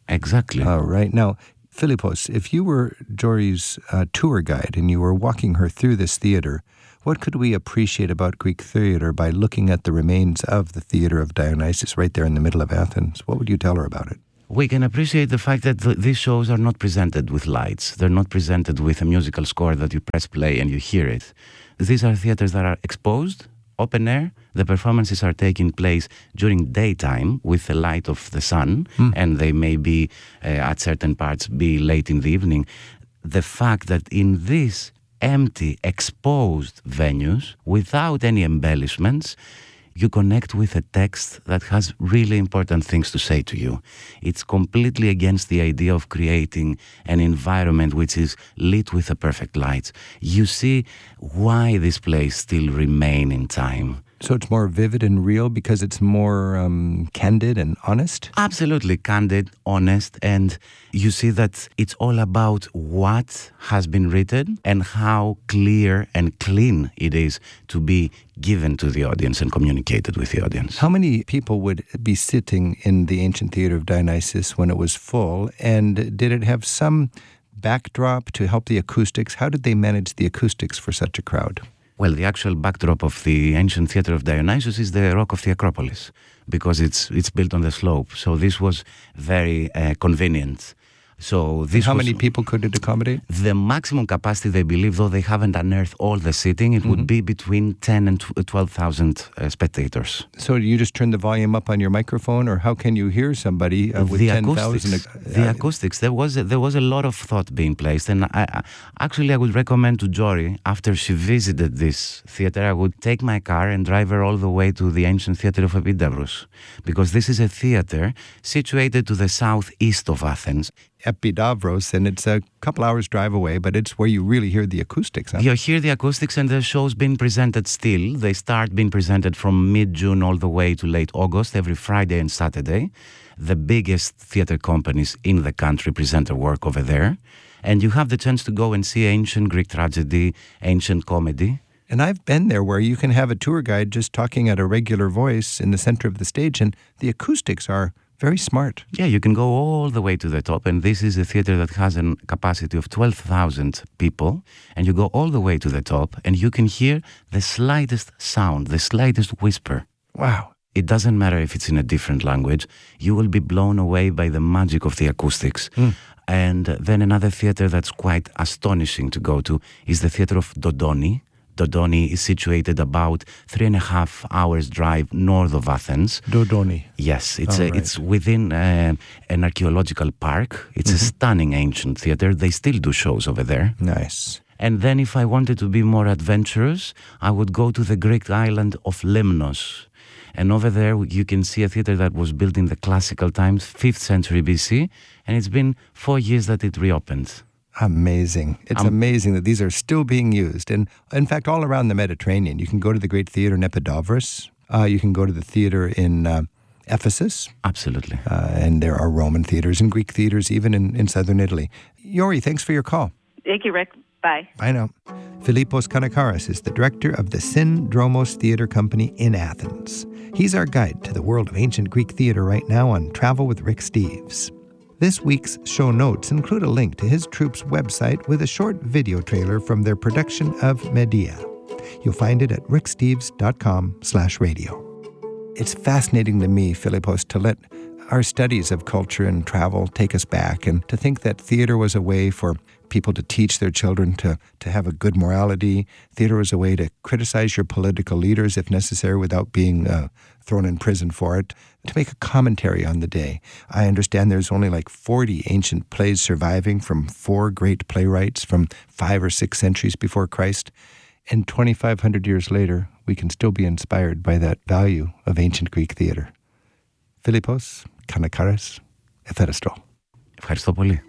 Exactly.
All right. Now, Philippos, if you were Jory's uh, tour guide and you were walking her through this theater, what could we appreciate about Greek theater by looking at the remains of the Theater of Dionysus right there in the middle of Athens? What would you tell her about it?
We can appreciate the fact that th- these shows are not presented with lights. They're not presented with a musical score that you press play and you hear it. These are theaters that are exposed, open air. The performances are taking place during daytime with the light of the sun, mm. and they may be, uh, at certain parts, be late in the evening. The fact that in these empty, exposed venues, without any embellishments, you connect with a text that has really important things to say to you. It's completely against the idea of creating an environment which is lit with the perfect lights. You see why this place still remains in time.
So it's more vivid and real because it's more um, candid and honest?
Absolutely candid, honest, and you see that it's all about what has been written and how clear and clean it is to be given to the audience and communicated with the audience.
How many people would be sitting in the ancient Theater of Dionysus when it was full, and did it have some backdrop to help the acoustics? How did they manage the acoustics for such a crowd?
Well, the actual backdrop of the ancient Theater of Dionysus is the rock of the Acropolis, because it's it's built on the slope. So this was very uh, convenient. So this
How
was,
many people could it accommodate?
The maximum capacity, they believe, though they haven't unearthed all the seating, it mm-hmm. would be between ten and twelve thousand uh, spectators.
So you just turn the volume up on your microphone, or how can you hear somebody uh, with
the
ten thousand?
Acoustics, uh, the acoustics. There was a, there was a lot of thought being placed, and I, I, actually I would recommend to Jory, after she visited this theater, I would take my car and drive her all the way to the ancient Theater of Epidavros, because this is a theater situated to the southeast of Athens.
Epidavros, and it's a couple hours drive away, but it's where you really hear the acoustics. Huh?
You hear the acoustics, and the show's being presented still. They start being presented from mid-June all the way to late August, every Friday and Saturday. The biggest theater companies in the country present their work over there. And you have the chance to go and see ancient Greek tragedy, ancient comedy.
And I've been there where you can have a tour guide just talking at a regular voice in the center of the stage, and the acoustics are very smart.
Yeah, you can go all the way to the top, and this is a theater that has a capacity of twelve thousand people, and you go all the way to the top, and you can hear the slightest sound, the slightest whisper.
Wow.
It doesn't matter if it's in a different language. You will be blown away by the magic of the acoustics. Mm. And then another theater that's quite astonishing to go to is the Theater of Dodoni. Dodoni is situated about three and a half hours drive north of Athens.
Dodoni.
Yes, it's
oh,
a,
right.
it's within uh, an archaeological park. It's mm-hmm. a stunning ancient theater. They still do shows over there.
Nice.
And then if I wanted to be more adventurous, I would go to the Greek island of Lemnos. And over there you can see a theater that was built in the classical times, fifth century B C, and it's been four years that it reopened.
Amazing. It's um, amazing that these are still being used. And in fact, all around the Mediterranean, you can go to the great theater in Epidavros. Uh, you can go to the theater in uh, Ephesus.
Absolutely.
Uh, and there are Roman theaters and Greek theaters, even in, in southern Italy. Yori, thanks for your call.
Thank you, Rick. Bye.
I know. Philippos Kanakaris is the director of the Syndromos Theater Company in Athens. He's our guide to the world of ancient Greek theater right now on Travel with Rick Steves. This week's show notes include a link to his troupe's website with a short video trailer from their production of Medea. You'll find it at ricksteves.com slash radio. It's fascinating to me, Philippos, to let our studies of culture and travel take us back, and to think that theater was a way for people to teach their children to, to have a good morality. Theater was a way to criticize your political leaders if necessary without being uh, thrown in prison for it, to make a commentary on the day. I understand there's only like forty ancient plays surviving from four great playwrights from five or six centuries before Christ. And twenty-five hundred years later, we can still be inspired by that value of ancient Greek theater. Philippos Kanakaris, Ευχαριστώ.
Ευχαριστώ πολύ.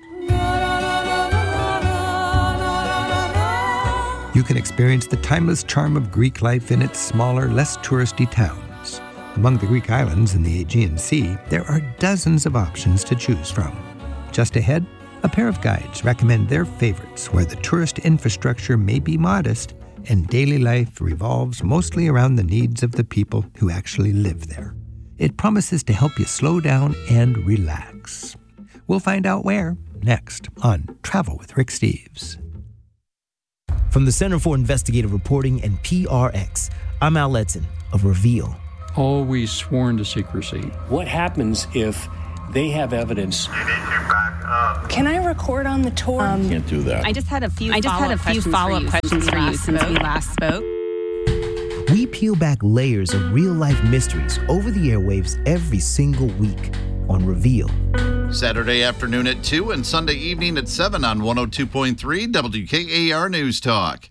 You can experience the timeless charm of Greek life in its smaller, less touristy towns. Among the Greek islands in the Aegean Sea, there are dozens of options to choose from. Just ahead, a pair of guides recommend their favorites where the tourist infrastructure may be modest and daily life revolves mostly around the needs of the people who actually live there. It promises to help you slow down and relax. We'll find out where next on Travel with Rick Steves.
From the Center for Investigative Reporting and P R X, I'm Al Letson of Reveal.
Always sworn to secrecy.
What happens if they have evidence?
Can I record on the tour? Um,
Can't do that.
I just had a few.
I just had a few follow-up questions for you since we last spoke.
We peel back layers of real-life mysteries over the airwaves every single week on Reveal.
Saturday afternoon at two and Sunday evening at seven on one oh two point three W K A R News Talk.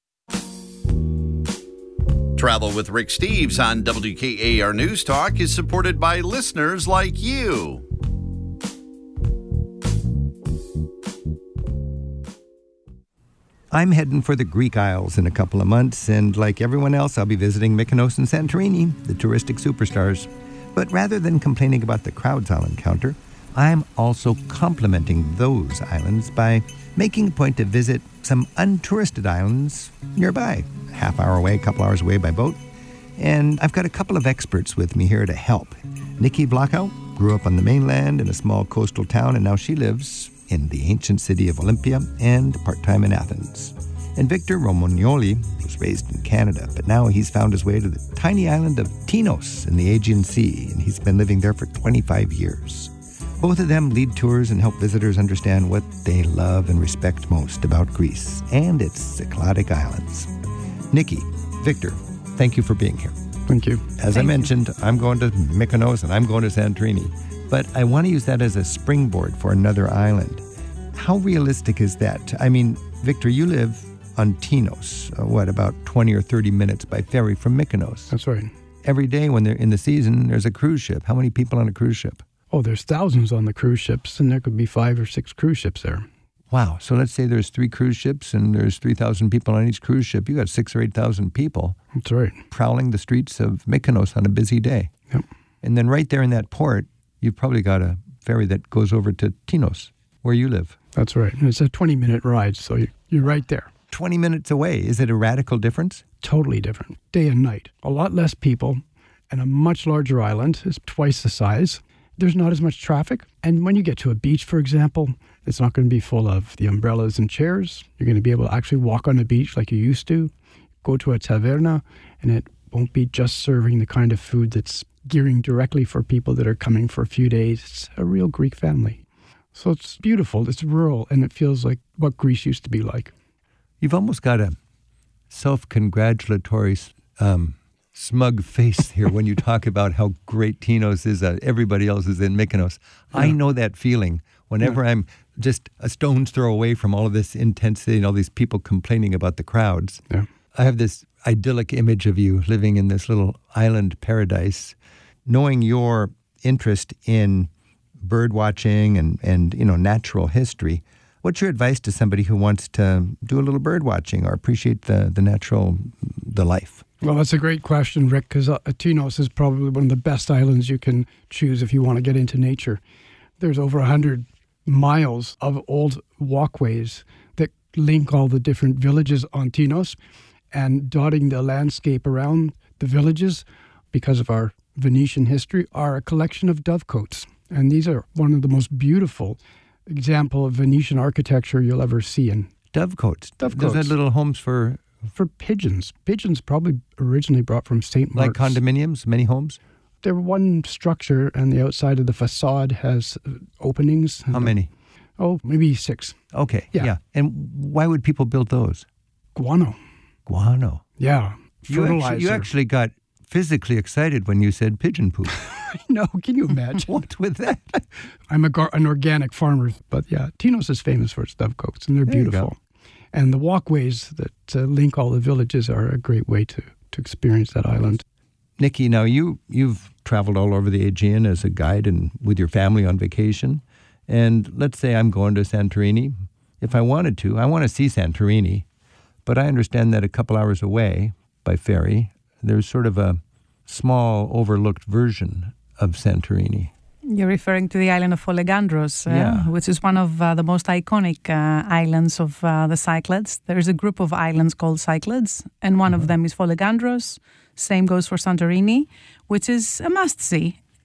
Travel with Rick Steves on W K A R News Talk is supported by listeners like you.
I'm heading for the Greek Isles in a couple of months, and like everyone else, I'll be visiting Mykonos and Santorini, the touristic superstars. But rather than complaining about the crowds I'll encounter, I'm also complimenting those islands by making a point to visit some untouristed islands nearby, a half hour away, a couple hours away by boat. And I've got a couple of experts with me here to help. Nikki Vlachau grew up on the mainland in a small coastal town, and now she lives in the ancient city of Olympia and part-time in Athens. And Victor Romagnoli was raised in Canada, but now he's found his way to the tiny island of Tinos in the Aegean Sea, and he's been living there for twenty-five years. Both of them lead tours and help visitors understand what they love and respect most about Greece and its Cycladic islands. Nikki, Victor, thank you for being here.
Thank you.
As
Thank
I mentioned,
you.
I'm going to Mykonos and I'm going to Santorini, but I want to use that as a springboard for another island. How realistic is that? I mean, Victor, you live on Tinos, uh, what, about twenty or thirty minutes by ferry from Mykonos.
That's right.
Every day when they're in the season, there's a cruise ship. How many people on a cruise ship?
Oh, there's thousands on the cruise ships, and there could be five or six cruise ships there.
Wow. So let's say there's three cruise ships and there's three thousand people on each cruise ship. You got six or eight thousand people.
That's right.
Prowling the streets of Mykonos on a busy day.
Yep.
And then right there in that port, you've probably got a ferry that goes over to Tinos, where you live.
That's right. And it's a twenty-minute ride, so you- you're right there.
twenty minutes away. Is it a radical difference?
Totally different. Day and night. A lot less people and a much larger island. It's twice the size. There's not as much traffic. And when you get to a beach, for example, it's not going to be full of the umbrellas and chairs. You're going to be able to actually walk on the beach like you used to. Go to a taverna, and it won't be just serving the kind of food that's gearing directly for people that are coming for a few days. It's a real Greek family. So it's beautiful. It's rural, and it feels like what Greece used to be like.
You've almost got a self-congratulatory, um, smug face here when you talk about how great Tinos is. Uh, everybody else is in Mykonos. Yeah. I know that feeling whenever yeah. I'm just a stone's throw away from all of this intensity and all these people complaining about the crowds.
Yeah.
I have this idyllic image of you living in this little island paradise, knowing your interest in bird watching and, and you know, natural history. What's your advice to somebody who wants to do a little bird watching or appreciate the, the natural, the life?
Well, that's a great question, Rick, because uh, Tinos is probably one of the best islands you can choose if you want to get into nature. There's over one hundred miles of old walkways that link all the different villages on Tinos, and dotting the landscape around the villages, because of our Venetian history, are a collection of dovecotes. And these are one of the most beautiful example of Venetian architecture you'll ever see. In
dovecotes.
Dovecotes.
Those are little homes for...
For pigeons. Pigeons probably originally brought from Saint Mark's.
Like condominiums, many homes?
They're one structure, and the outside of the facade has openings.
How many?
Oh, maybe six.
Okay,
yeah.
yeah. And why would people build those?
Guano.
Guano.
Yeah.
You
Fertilizer.
actually, you actually got physically excited when you said pigeon poop.
No, can you imagine?
What's with that?
I'm a gar- an organic farmer, but yeah, Tinos is famous for its dovecotes, and they're
there
beautiful. And the walkways that uh, link all the villages are a great way to, to experience that island.
Nikki, now you, you've traveled all over the Aegean as a guide and with your family on vacation. And let's say I'm going to Santorini. If I wanted to, I want to see Santorini. But I understand that a couple hours away by ferry, there's sort of a small overlooked version of Santorini.
You're referring to the island of Folegandros, uh,
yeah.
which is one of uh, the most iconic uh, islands of uh, the Cyclades. There is a group of islands called Cyclades, and one mm-hmm. of them is Folegandros. Same goes for Santorini, which is a must-see.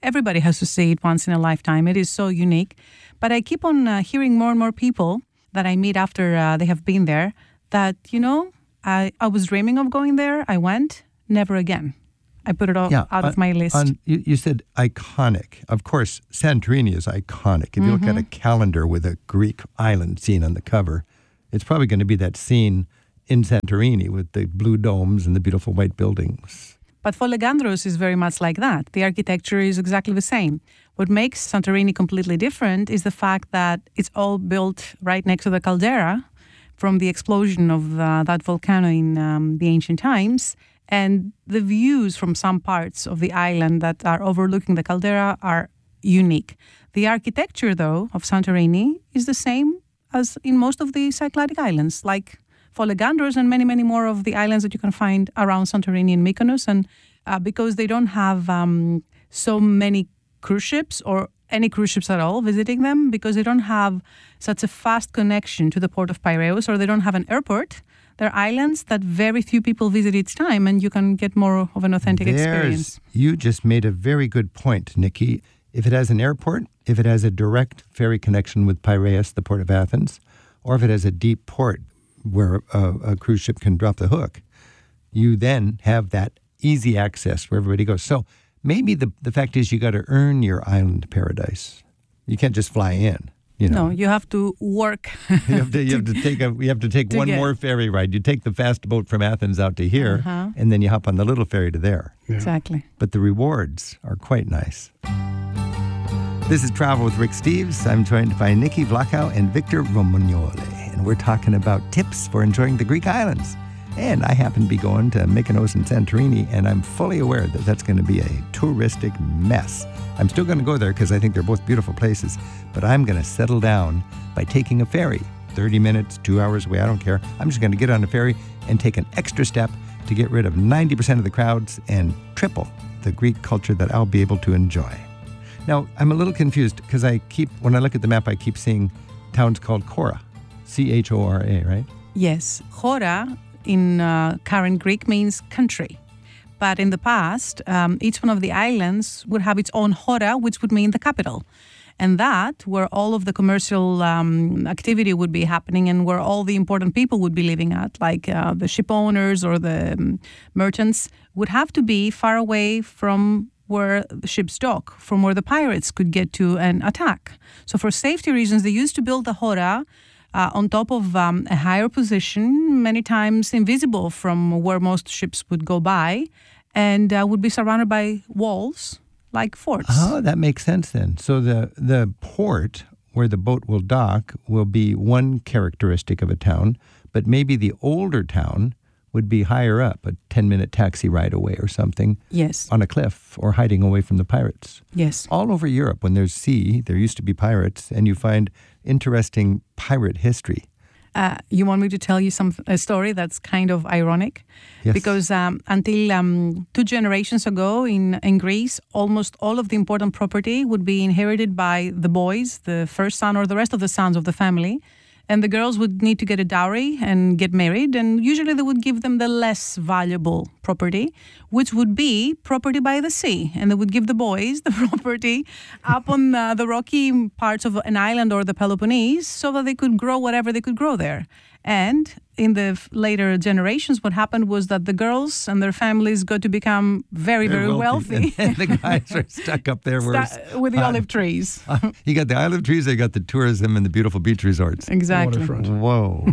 everybody has to see it once in a lifetime. It is so unique. But I keep on uh, hearing more and more people that I meet after uh, they have been there that, you know, I, I was dreaming of going there. I went, never again. I put it all
yeah,
out
on,
of my list.
On, you, you said iconic. Of course, Santorini is iconic. If you mm-hmm. look at a calendar with a Greek island scene on the cover, it's probably going to be that scene in Santorini with the blue domes and the beautiful white buildings.
But Folegandros is very much like that. The architecture is exactly the same. What makes Santorini completely different is the fact that it's all built right next to the caldera from the explosion of uh, that volcano in um, the ancient times. And the views from some parts of the island that are overlooking the caldera are unique. The architecture, though, of Santorini is the same as in most of the Cycladic islands, like Folegandros and many, many more of the islands that you can find around Santorini and Mykonos. And uh, because they don't have um, so many cruise ships or any cruise ships at all visiting them, because they don't have such a fast connection to the port of Piraeus, or they don't have an airport, they're islands that very few people visit each time, and you can get more of an authentic
There's,
experience.
You just made a very good point, Nikki. If it has an airport, if it has a direct ferry connection with Piraeus, the port of Athens, or if it has a deep port where a, a cruise ship can drop the hook, you then have that easy access where everybody goes. So maybe the, the fact is you got to earn your island paradise. You can't just fly in. You know.
No, you have to work.
you have to, you have to take a. You have to take to one get. more ferry ride. You take the fast boat from Athens out to here, uh-huh. and then you hop on the little ferry to there.
Yeah. Exactly.
But the rewards are quite nice. This is Travel with Rick Steves. I'm joined by Nikki Vlachau and Victor Romagnoli, and we're talking about tips for enjoying the Greek islands. And I happen to be going to Mykonos and Santorini, and I'm fully aware that that's going to be a touristic mess. I'm still going to go there because I think they're both beautiful places, but I'm going to settle down by taking a ferry. thirty minutes, two hours away, I don't care. I'm just going to get on a ferry and take an extra step to get rid of ninety percent of the crowds and triple the Greek culture that I'll be able to enjoy. Now, I'm a little confused because I keep, when I look at the map, I keep seeing towns called Chora, C H O R A, right?
Yes, Chora in uh, current Greek means country. But in the past, um, each one of the islands would have its own hora, which would mean the capital. And that, where all of the commercial um, activity would be happening and where all the important people would be living at, like uh, the ship owners or the um, merchants, would have to be far away from where the ships dock, from where the pirates could get to and attack. So for safety reasons, they used to build the hora Uh, on top of um, a higher position, many times invisible from where most ships would go by, and uh, would be surrounded by walls like forts.
Oh, that makes sense then. So the, the port where the boat will dock will be one characteristic of a town, but maybe the older town would be higher up, a ten-minute taxi ride away or something.
Yes.
On a cliff or hiding away from the pirates.
Yes.
All over Europe, when there's sea, there used to be pirates, and you find interesting pirate history.
Uh, you want me to tell you some a story that's kind of ironic?
Yes.
Because um, until um, two generations ago in, in Greece, almost all of the important property would be inherited by the boys, the first son or the rest of the sons of the family. And the girls would need to get a dowry and get married. And usually they would give them the less valuable property, which would be property by the sea. And they would give the boys the property up on uh, the rocky parts of an island or the Peloponnese so that they could grow whatever they could grow there. And in the later generations, what happened was that the girls and their families got to become very, very, very wealthy.
wealthy. And, and the guys are stuck up there where
Stu- with the uh, olive trees.
Uh, you got the olive trees, you got the tourism and the beautiful beach resorts.
Exactly.
Whoa.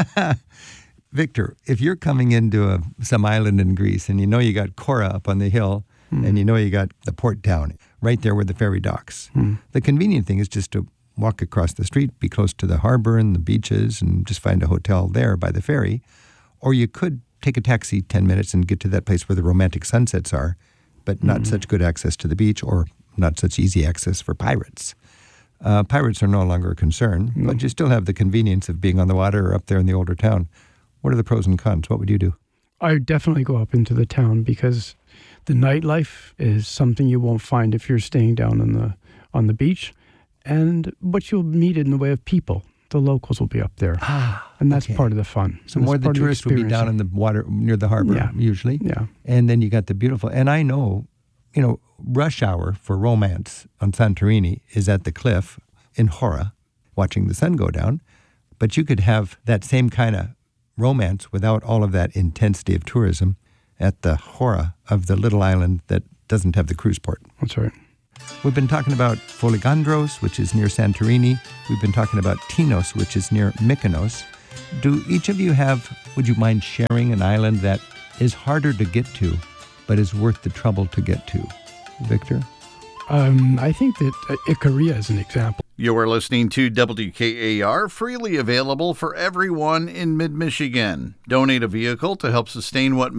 Victor, if you're coming into a, some island in Greece and you know you got Chora up on the hill hmm. and you know you got the port town right there where the ferry docks, hmm. the convenient thing is just to walk across the street, be close to the harbor and the beaches, and just find a hotel there by the ferry. Or you could take a taxi ten minutes and get to that place where the romantic sunsets are, but not mm. such good access to the beach or not such easy access for pirates. Uh, pirates are no longer a concern, mm. but you still have the convenience of being on the water or up there in the older town. What are the pros and cons? What would you do?
I would definitely go up into the town because the nightlife is something you won't find if you're staying down on the on the beach. And what you'll meet in the way of people, the locals will be up there.
Ah,
and that's
okay.
part of the fun.
So more the tourists will be down in the water near the harbor,
yeah.
usually.
Yeah.
And then you got the beautiful, and I know you know, rush hour for romance on Santorini is at the cliff in Hora, watching the sun go down. But you could have that same kind of romance without all of that intensity of tourism at the Hora of the little island that doesn't have the cruise port.
That's right.
We've been talking about Foligandros, which is near Santorini. We've been talking about Tinos, which is near Mykonos. Do each of you have, would you mind sharing an island that is harder to get to, but is worth the trouble to get to? Victor?
Um, I think that uh, Ikaria is an example.
You are listening to W K A R, freely available for everyone in mid-Michigan. Donate a vehicle to help sustain what